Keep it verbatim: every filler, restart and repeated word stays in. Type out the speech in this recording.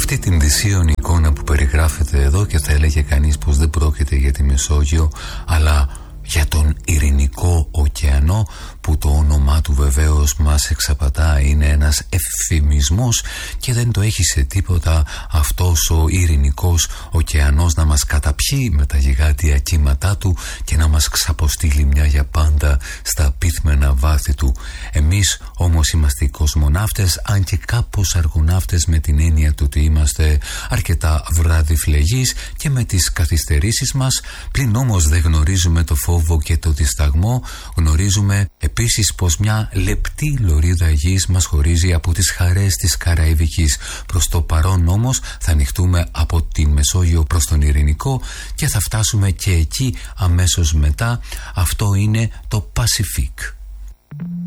αυτή την δυσίωνη εικόνα που περιγράφεται εδώ, και θα έλεγε κανείς πως δεν πρόκειται για τη Μεσόγειο αλλά για τον Ειρηνικό ωκεανό, που το όνομά του βεβαίως μας εξαπατά, είναι ένας εφημισμός και δεν το έχει σε τίποτα αυτός ο Ειρηνικός ωκεανός να μας καταπιεί με τα γιγάντια κύματά του και να μας ξαποστείλει μια για πάντα στα πυθμένα βάθη του. Εμείς όμως είμαστε οι κοσμοναύτες, αν και κάπως αργοναύτες, με την έννοια του ότι είμαστε αρκετά βραδιφλεγείς και με τις καθυστερήσεις μας. Πλην όμως δεν γνωρίζουμε το φόβο και το δισταγμό. Γνωρίζουμε επίσης πως μια λεπτή λωρίδα γης μας χωρίζει από τις χαρές της Καραϊβικής. Προς το παρόν όμως θα ανοιχτούμε από τη Μεσόγειο προς τον Ειρηνικό και θα φτάσουμε και εκεί αμέσως μετά. Αυτό είναι το Pacific.